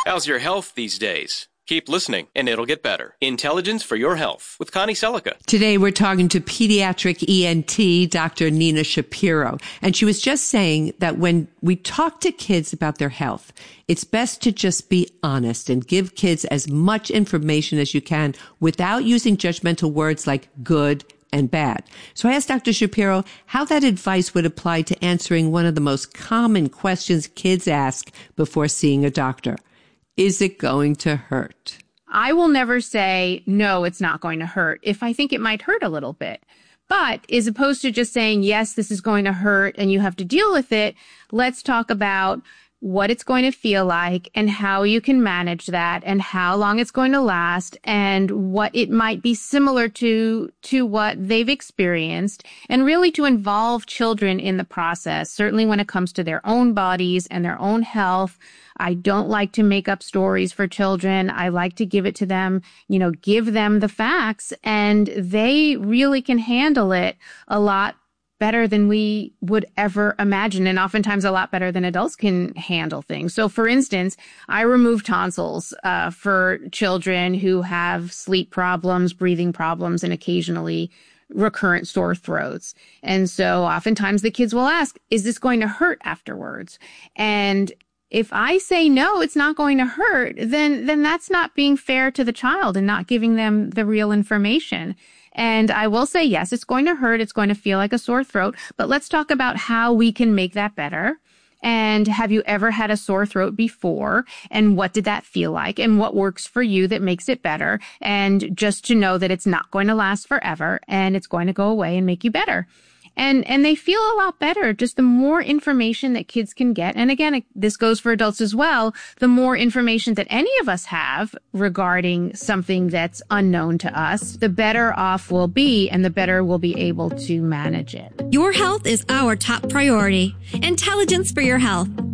How's your health these days? Keep listening, and it'll get better. Intelligence for Your Health with Connie Selica. Today, we're talking to pediatric ENT, Dr. Nina Shapiro. And she was just saying that when we talk to kids about their health, it's best to just be honest and give kids as much information as you can without using judgmental words like good and bad. So I asked Dr. Shapiro how that advice would apply to answering one of the most common questions kids ask before seeing a doctor. Is it going to hurt? I will never say, no, it's not going to hurt if I think it might hurt a little bit. But as opposed to just saying, yes, this is going to hurt and you have to deal with it, let's talk about what it's going to feel like and how you can manage that and how long it's going to last and what it might be similar to what they've experienced, and really to involve children in the process, certainly when it comes to their own bodies and their own health. I don't like to make up stories for children. I like to give it to them, give them the facts, and they really can handle it a lot better than we would ever imagine, and oftentimes a lot better than adults can handle things. So, for instance, I remove tonsils for children who have sleep problems, breathing problems, and occasionally recurrent sore throats. And so oftentimes the kids will ask, is this going to hurt afterwards? And if I say, no, it's not going to hurt, then that's not being fair to the child and not giving them the real information. And I will say, yes, it's going to hurt. It's going to feel like a sore throat. But let's talk about how we can make that better. And have you ever had a sore throat before? And what did that feel like? And what works for you that makes it better? And just to know that it's not going to last forever and it's going to go away and make you better. And they feel a lot better, just the more information that kids can get. And again, this goes for adults as well. The more information that any of us have regarding something that's unknown to us, the better off we'll be and the better we'll be able to manage it. Your health is our top priority. Intelligence for Your Health.